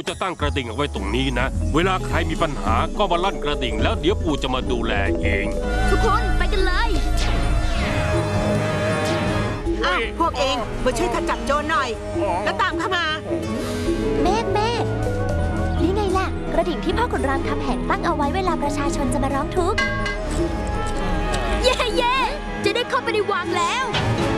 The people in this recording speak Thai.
จะตั้งกระดิ่งเอาไว้ตรงนี้นะเวลาใครมีปัญหาก็มาลั่นกระดิ่งแล้วเดี๋ยวปู่จะมาดูแลเองทุกคนไปกันเลยพวกเองมาช่วยขจัดโจรหน่อยแล้วตามเข้ามาเมฆนี่ไงล่ะกระดิ่งที่พ่อขุนรามคำแหงตั้งเอาไว้เวลาประชาชนจะมาร้องทุกข์เย่จะได้เข้าไปในวังแล้ว